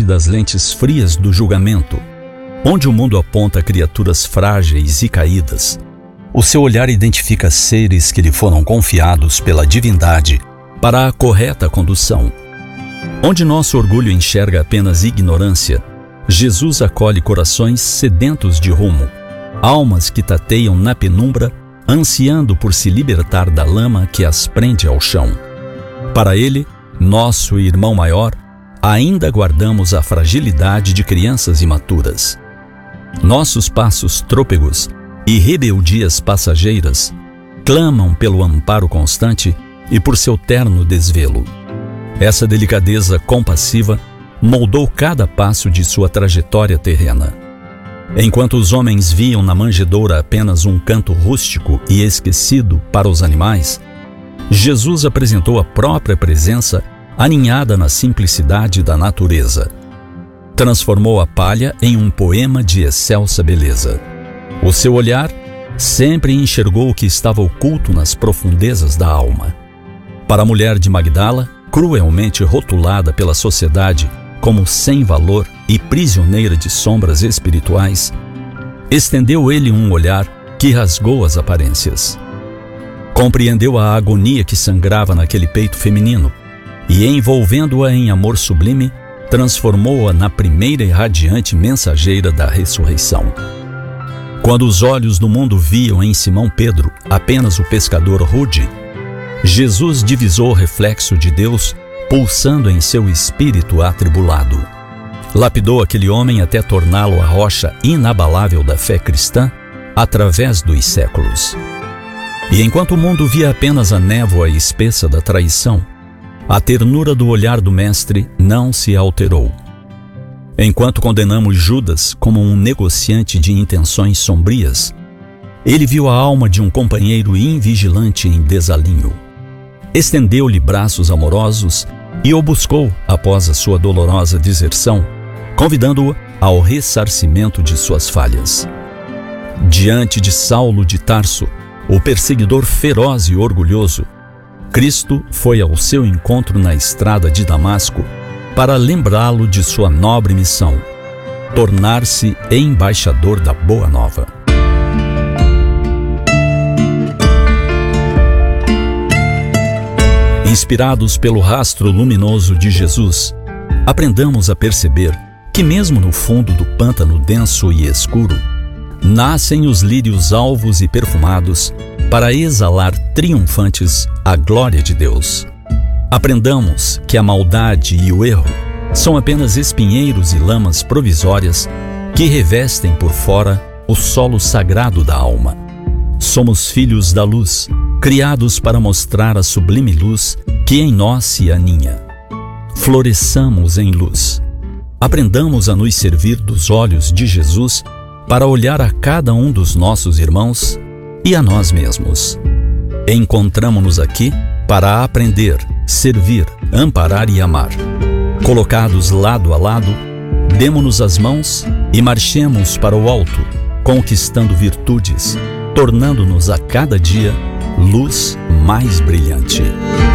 sob das lentes frias do julgamento, onde o mundo aponta criaturas frágeis e caídas, o seu olhar identifica seres que lhe foram confiados pela divindade para a correta condução. Onde nosso orgulho enxerga apenas ignorância, Jesus acolhe corações sedentos de rumo, almas que tateiam na penumbra, ansiando por se libertar da lama que as prende ao chão. Para ele, nosso irmão maior, ainda guardamos a fragilidade de crianças imaturas. Nossos passos trôpegos e rebeldias passageiras clamam pelo amparo constante e por seu terno desvelo. Essa delicadeza compassiva moldou cada passo de sua trajetória terrena. Enquanto os homens viam na manjedoura apenas um canto rústico e esquecido para os animais, Jesus apresentou a própria presença aninhada na simplicidade da natureza. Transformou a palha em um poema de excelsa beleza. O seu olhar sempre enxergou o que estava oculto nas profundezas da alma. Para a mulher de Magdala, cruelmente rotulada pela sociedade como sem valor e prisioneira de sombras espirituais, estendeu ele um olhar que rasgou as aparências. Compreendeu a agonia que sangrava naquele peito feminino e, envolvendo-a em amor sublime, transformou-a na primeira e radiante mensageira da ressurreição. Quando os olhos do mundo viam em Simão Pedro apenas o pescador rude, Jesus divisou o reflexo de Deus pulsando em seu espírito atribulado. Lapidou aquele homem até torná-lo a rocha inabalável da fé cristã através dos séculos. E enquanto o mundo via apenas a névoa espessa da traição, a ternura do olhar do Mestre não se alterou. Enquanto condenamos Judas como um negociante de intenções sombrias, ele viu a alma de um companheiro invigilante em desalinho. Estendeu-lhe braços amorosos e o buscou após a sua dolorosa deserção, convidando-o ao ressarcimento de suas falhas. Diante de Saulo de Tarso, o perseguidor feroz e orgulhoso, Cristo foi ao seu encontro na estrada de Damasco para lembrá-lo de sua nobre missão, tornar-se embaixador da Boa Nova. Inspirados pelo rastro luminoso de Jesus, aprendamos a perceber que mesmo no fundo do pântano denso e escuro, nascem os lírios alvos e perfumados para exalar triunfantes a glória de Deus. Aprendamos que a maldade e o erro são apenas espinheiros e lamas provisórias que revestem por fora o solo sagrado da alma. Somos filhos da luz, criados para mostrar a sublime luz que em nós se aninha. Floresçamos em luz. Aprendamos a nos servir dos olhos de Jesus para olhar a cada um dos nossos irmãos e a nós mesmos. Encontramo-nos aqui para aprender, servir, amparar e amar. Colocados lado a lado, demo-nos as mãos e marchemos para o alto, conquistando virtudes, tornando-nos a cada dia luz mais brilhante.